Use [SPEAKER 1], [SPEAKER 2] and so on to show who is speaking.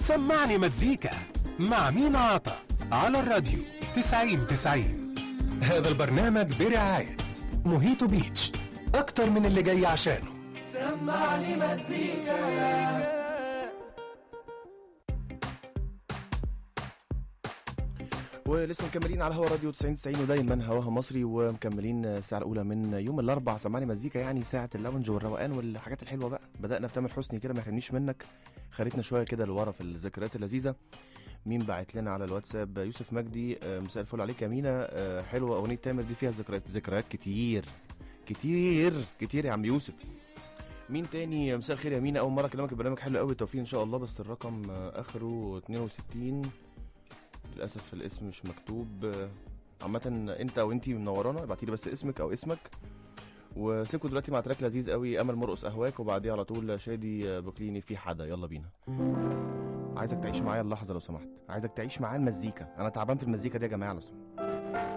[SPEAKER 1] سمعني مزيكا مع مينا عطا على الراديو 90-90. هذا البرنامج برعاية موهيتو بيتش، أكتر من اللي جاي عشانه.
[SPEAKER 2] سمعني مزيكا.
[SPEAKER 3] ولسه مكملين على هوا راديو 90-90 ودايما هواها مصري، ومكملين الساعة الأولى من يوم الأربع. سمعني مزيكا يعني ساعة اللونج والروقان والحاجات الحلوة بقى. بدأنا بتامر حسني كده، ما يخلينيش منك، خليتنا شوية كده لورا في الذكريات اللذيذة. مين بعت لنا على الواتساب؟ يوسف مجدي، مساء الفل عليك يا مينا. حلوة أغنية تامر دي، فيها ذكريات كتير كتير كتير يا عم يوسف. مين تاني؟ مساء الخير يا مينا، أول مرة أكلمك، البرنامج حلو قوي، توفيق إن شاء الله، بس الرقم آخره 62 للاسف، الاسم مش مكتوب. عامه انت او انتي منورانا، ابعتيلي بس اسمك او اسمك. وسيبكوا دلوقتي مع تراك لذيذ قوي، امل مرقص اهواك، وبعديه على طول شادي بوكليني في حدا. يلا بينا. عايزك تعيش معايا اللحظه لو سمحت، عايزك تعيش معايا المزيكا، انا تعبان في المزيكا دي يا جماعه لو سمحت.